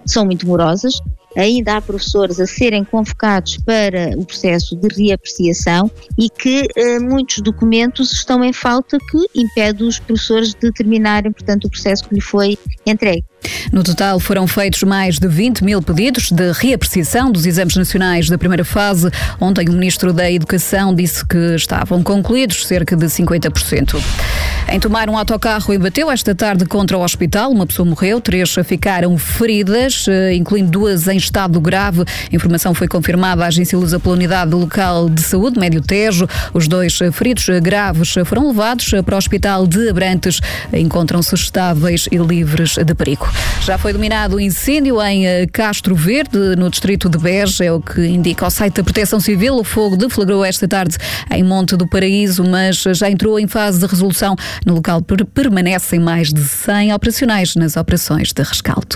são muito morosas. Ainda há professores a serem convocados para o processo de reapreciação e que muitos documentos estão em falta que impede os professores de terminarem, portanto, o processo que lhe foi entregue. No total foram feitos mais de 20 mil pedidos de reapreciação dos exames nacionais da primeira fase. Ontem o Ministro da Educação disse que estavam concluídos cerca de 50%. Em Tomar, um autocarro bateu esta tarde contra o hospital. Uma pessoa morreu, 3 ficaram feridas, incluindo 2 em estado grave. A informação foi confirmada à Agência Lusa pela Unidade Local de Saúde, Médio Tejo. Os 2 feridos graves foram levados para o Hospital de Abrantes. Encontram-se estáveis e livres de perigo. Já foi dominado o incêndio em Castro Verde, no distrito de Beja, é o que indica o site da Proteção Civil. O fogo deflagrou esta tarde em Monte do Paraíso, mas já entrou em fase de resolução. No local permanecem mais de 100 operacionais nas operações de rescaldo.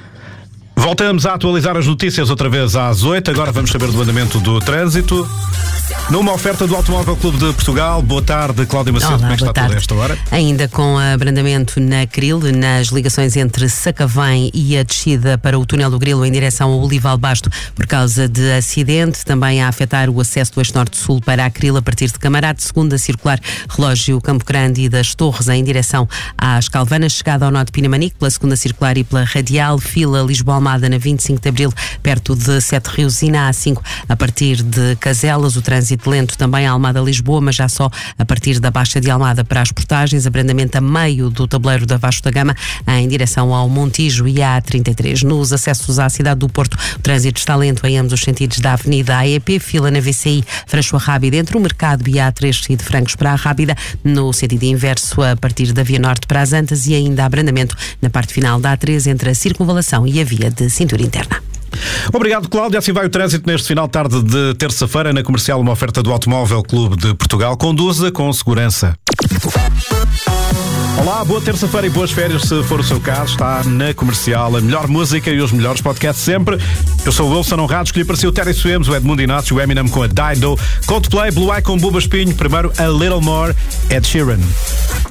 Voltamos a atualizar as notícias outra vez às 8. Agora vamos saber do andamento do trânsito. Numa oferta do Automóvel Clube de Portugal. Boa tarde, Cláudia Macedo. Olá, como é que está tudo a esta hora? Ainda com abrandamento na Cril, nas ligações entre Sacavém e a descida para o túnel do Grilo em direção ao Olival Basto por causa de acidente. Também a afetar o acesso do eixo norte-sul para a Cril a partir de Camarate, segunda circular Relógio Campo Grande e das Torres em direção às Calvanas, chegada ao nó de Pinamanique pela segunda circular e pela Radial, fila Lisboa-Almada na 25 de Abril, perto de Sete Rios e na A5 a partir de Caselas. O trânsito lento também a Almada-Lisboa, mas já só a partir da Baixa de Almada para as Portagens, abrandamento a meio do tabuleiro da Vasco da Gama em direção ao Montijo e à A33. Nos acessos à cidade do Porto, o trânsito está lento em ambos os sentidos da Avenida AEP, fila na VCI François Rábida entre o Mercado e a A3 e de Francos para a Rábida, no sentido inverso a partir da Via Norte para as Antas, e ainda abrandamento na parte final da A3 entre a Circunvalação e a via de cintura interna. Obrigado, Cláudia. Assim vai o trânsito neste final de tarde de terça-feira. Na Comercial, uma oferta do Automóvel Clube de Portugal. Conduza com segurança. Olá, boa terça-feira e boas férias, se for o seu caso. Está na Comercial a melhor música e os melhores podcasts sempre. Eu sou o Wilson Honrado, escolhi para si o Terry Swims, o Edmundo Inácio, o Eminem com a Dido, Coldplay, Blue Eye com Buba Espinho, primeiro A Little More, Ed Sheeran.